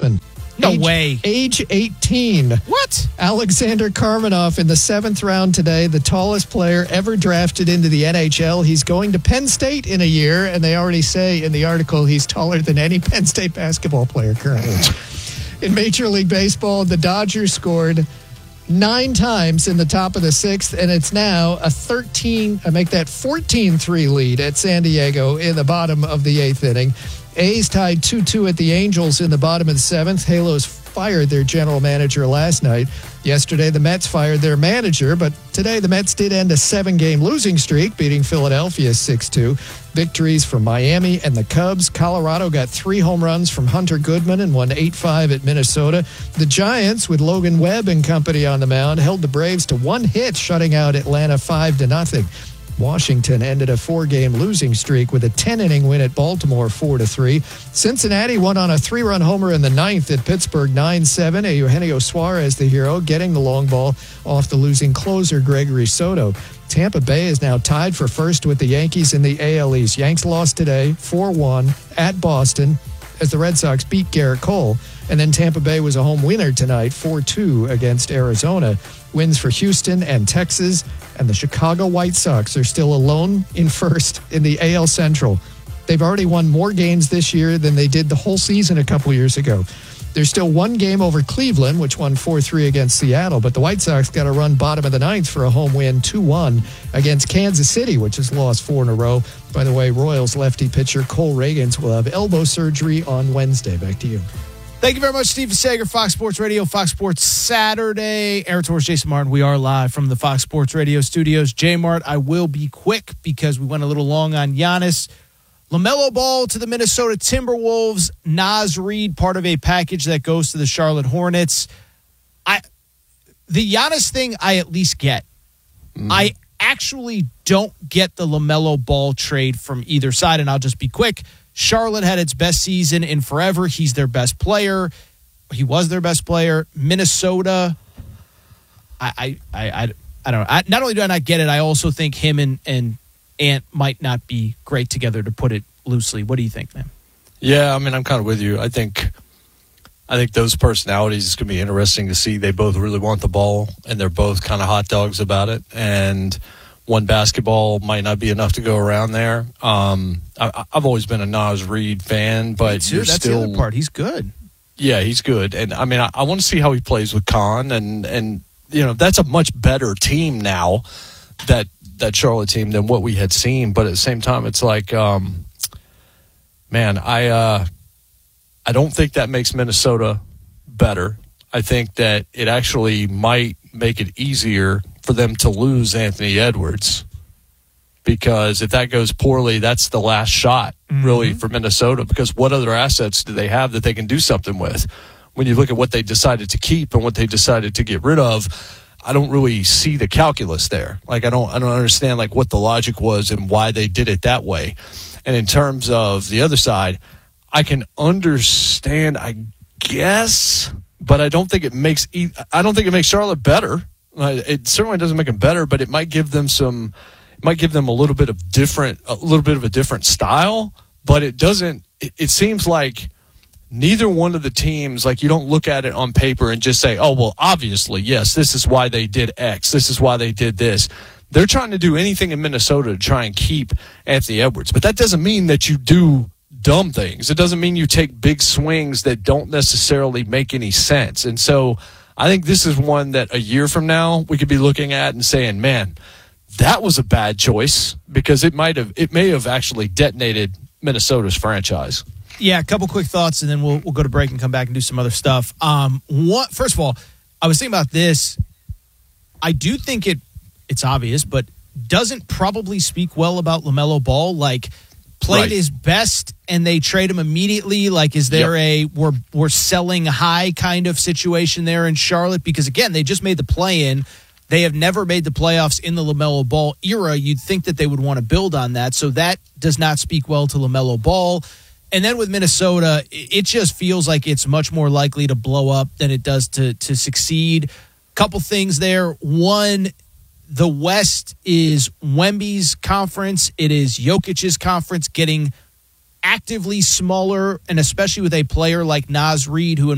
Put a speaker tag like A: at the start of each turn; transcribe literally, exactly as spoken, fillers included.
A: Hoffman.
B: No
A: age,
B: way.
A: Age eighteen.
B: What?
A: Alexander Karmenov in the seventh round today, the tallest player ever drafted into the N H L. He's going to Penn State in a year, and they already say in the article he's taller than any Penn State basketball player currently. In Major League Baseball, the Dodgers scored nine times in the top of the sixth, and it's now a thirteen, I make that fourteen three lead at San Diego in the bottom of the eighth inning. A's tied two two at the Angels in the bottom of the seventh. Halos fired their general manager last night. Yesterday, the Mets fired their manager, but today the Mets did end a seven-game losing streak, beating Philadelphia six two. Victories for Miami and the Cubs. Colorado got three home runs from Hunter Goodman and won eight five at Minnesota. The Giants, with Logan Webb and company on the mound, held the Braves to one hit, shutting out Atlanta five to nothing. Washington ended a four-game losing streak with a ten-inning win at Baltimore four to three. Cincinnati won on a three-run homer in the ninth at Pittsburgh nine seven. Eugenio Suarez, the hero, getting the long ball off the losing closer Gregory Soto. Tampa Bay is now tied for first with the Yankees in the A L East. Yanks lost today four one at Boston as the Red Sox beat Garrett Cole. And then Tampa Bay was a home winner tonight, four two against Arizona. Wins for Houston and Texas, and the Chicago White Sox are still alone in first in the A L Central. They've already won more games this year than they did the whole season a couple years ago. There's still one game over Cleveland, which won four three against Seattle, but the White Sox got to run bottom of the ninth for a home win two one against Kansas City, which has lost four in a row. By the way, Royals lefty pitcher Cole Reagans will have elbow surgery on Wednesday. Back to you.
B: Thank you very much, Steve Sager, Fox Sports Radio, Fox Sports Saturday. Aaron Torres, Jason Martin. We are live from the Fox Sports Radio studios. J-Mart, I will be quick because we went a little long on Giannis. LaMelo Ball to the Minnesota Timberwolves. Naz Reid, part of a package that goes to the Charlotte Hornets. I, the Giannis thing, I at least get. Mm. I actually don't get the LaMelo Ball trade from either side, and I'll just be quick. Charlotte had its best season in forever. He's their best player. He was their best player. Minnesota, I I I, I, I don't know. I, not only do I not get it, I also think him and, and Ant might not be great together, to put it loosely. What do you think, man?
C: Yeah, I mean, I'm kind of with you. I think I think those personalities is going to be interesting to see. They both really want the ball, and they're both kind of hot dogs about it. And one basketball might not be enough to go around there. Um, I, I've always been a Naz Reid fan, but you're
B: That's
C: still
B: the other part. He's good.
C: Yeah, he's good, and I mean, I, I want to see how he plays with Khan, and and you know that's a much better team now, that that Charlotte team, than what we had seen. But at the same time, it's like, um, man, I uh, I don't think that makes Minnesota better. I think that it actually might make it easier for them to lose Anthony Edwards, because if that goes poorly, that's the last shot really mm-hmm. for Minnesota, because what other assets do they have that they can do something with? When you look at what they decided to keep and what they decided to get rid of, I don't really see the calculus there. Like, I don't I don't understand like what the logic was and why they did it that way. And in terms of the other side, I can understand, I guess, but I don't think it makes I don't think it makes Charlotte better. It certainly doesn't make them better, but it might give them some, it might give them a little bit of different, a little bit of a different style. But it doesn't. It, it seems like neither one of the teams, like, you don't look at it on paper and just say, oh, well, obviously, yes, this is why they did X, this is why they did this. They're trying to do anything in Minnesota to try and keep Anthony Edwards, but that doesn't mean that you do dumb things. It doesn't mean you take big swings that don't necessarily make any sense. And so I think this is one that a year from now we could be looking at and saying, man, that was a bad choice, because it might have, it may have actually detonated Minnesota's franchise.
B: Yeah, a couple quick thoughts, and then we'll we'll go to break and come back and do some other stuff. Um, what first of all, I was thinking about this. I do think it it's obvious, but doesn't probably speak well about LaMelo Ball. Like, played
C: Right.
B: his best, and they trade him immediately. Like, is there
C: Yep.
B: a we're we're selling high kind of situation there in Charlotte? Because again, they just made the play-in. They have never made the playoffs in the LaMelo Ball era. You'd think that they would want to build on that. So that does not speak well to LaMelo Ball. And then with Minnesota, it just feels like it's much more likely to blow up than it does to to succeed. Couple things there. One, the West is Wemby's conference. It is Jokic's conference, getting actively smaller, and especially with a player like Naz Reid, who in